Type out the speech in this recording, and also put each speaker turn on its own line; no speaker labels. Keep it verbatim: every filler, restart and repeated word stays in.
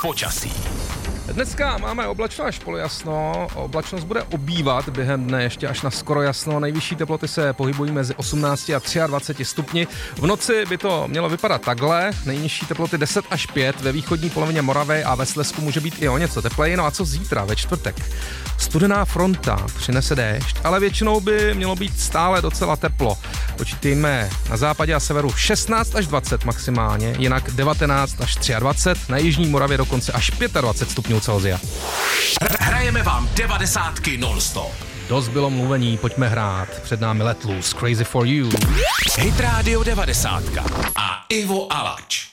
počasí.
Dneska máme oblačno až polojasno, oblačnost bude obývat během dne ještě až na skoro jasno, nejvyšší teploty se pohybují mezi osmnácti a dvaceti třemi stupni. V noci by to mělo vypadat takhle, nejnižší teploty deset až pět, ve východní polovině Moravy a ve Slezsku může být i o něco tepleji. No a co zítra, ve čtvrtek? Studená fronta přinese déšť, ale většinou by mělo být stále docela teplo. Počítejme na západě a severu šestnáct až dvacet maximálně, jinak devatenáct až dvacet tři, na jižní Moravě dokonce až dvacet pět stupňů Celsia.
Hrajeme vám devadesátky non-stop.
Dost bylo mluvení, pojďme hrát. Před námi Let Loose, Crazy for You.
Hit Radio devadesát a Ivo Alač.